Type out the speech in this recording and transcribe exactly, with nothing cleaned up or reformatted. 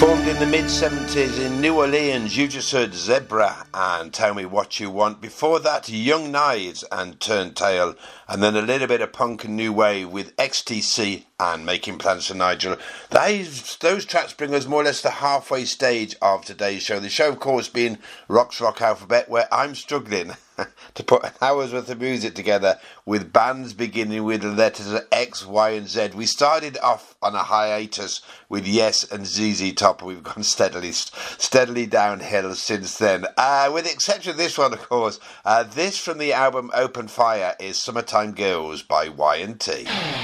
Formed in the mid-seventies in New Orleans, you just heard Zebra and Tell Me What You Want. Before that, Young Knives and Turntail. And then a little bit of punk and new wave with X T C and Making Plans for Nigel. Those, those tracks bring us more or less the halfway stage of today's show. The show, of course, being Rock's Rock Alphabet, where I'm struggling to put an hour's worth of music together with bands beginning with the letters X, Y and Z. We started off on a hiatus with Yes and Z Z Top, and we've gone steadily steadily downhill since then. Uh, with the exception of this one, of course. Uh, this from the album Open Fire is Summertime Girls by Y and T.